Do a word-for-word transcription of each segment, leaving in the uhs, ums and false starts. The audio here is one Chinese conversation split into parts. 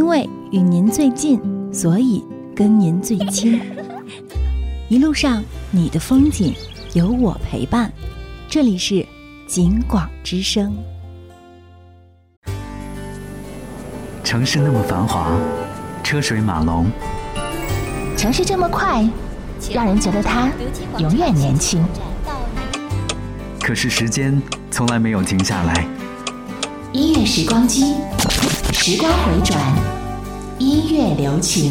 因为与您最近，所以跟您最亲。一路上你的风景有我陪伴，这里是景广之声。 城市那么繁华，车水马龙， 城市这么快，让人觉得它永远年轻。 可是时间从来没有停下来。 音乐时光机，时光回转，音乐留情。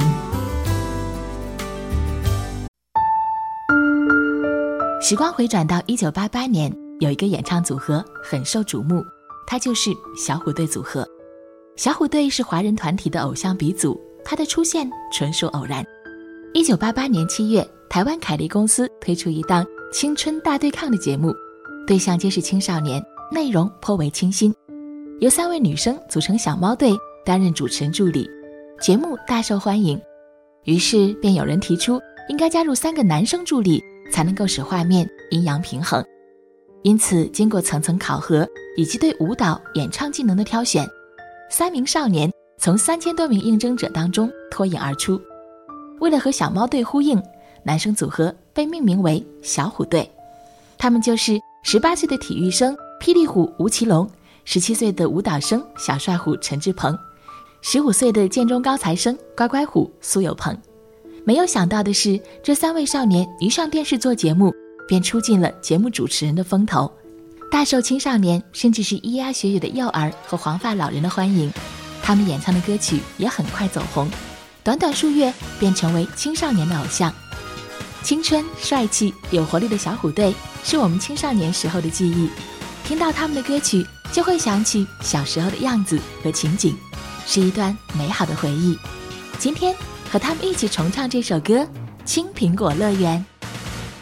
时光回转到一九八八年，有一个演唱组合很受瞩目，它就是小虎队组合。小虎队是华人团体的偶像鼻祖，它的出现纯属偶然。一九八八年七月，台湾凯利公司推出一档青春大对抗的节目，对象皆是青少年，内容颇为清新。由三位女生组成小猫队，担任主持人助理，节目大受欢迎。于是便有人提出，应该加入三个男生助理，才能够使画面阴阳平衡。因此经过层层考核以及对舞蹈演唱技能的挑选，三名少年从三千多名应征者当中脱颖而出。为了和小猫队呼应，男生组合被命名为小虎队。他们就是十八岁的体育生霹雳虎吴奇隆，十七岁的舞蹈生小帅虎陈志鹏，十五岁的建中高材生乖乖虎苏有朋。没有想到的是，这三位少年一上电视做节目，便出尽了节目主持人的风头，大受青少年甚至是咿呀学语的幼儿和黄发老人的欢迎。他们演唱的歌曲也很快走红，短短数月便成为青少年的偶像。青春、帅气、有活力的小虎队是我们青少年时候的记忆，听到他们的歌曲就会想起小时候的样子和情景，是一段美好的回忆。今天和他们一起重唱这首歌《青苹果乐园》。